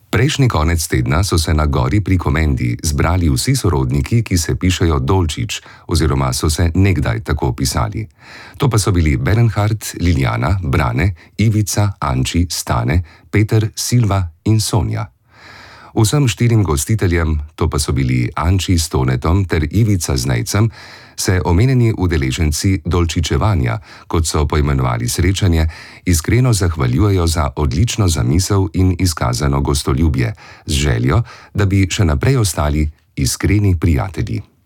Prejšnji konec tedna so se na gori pri Komendi zbrali vsi sorodniki, ki se pišejo Dolčič, oziroma so se nekdaj tako pisali. To pa so bili Bernhard, Liljana, Brane, Ivica, Anči, Stane, Peter, Silva in Sonja. Vsem 4 gostiteljem, to pa so bili Anči s Tonetom ter Ivica z Nejcem, se omenjeni udeleženci Dolčičevanja, kot so poimenovali srečanje, iskreno zahvaljujejo za odlično zamisel in izkazano gostoljubje, z željo, da bi še naprej ostali iskreni prijatelji.